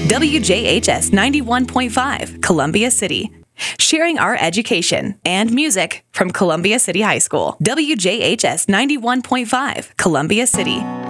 WJHS 91.5, Columbia City. Sharing our education and music from Columbia City High School. WJHS 91.5, Columbia City.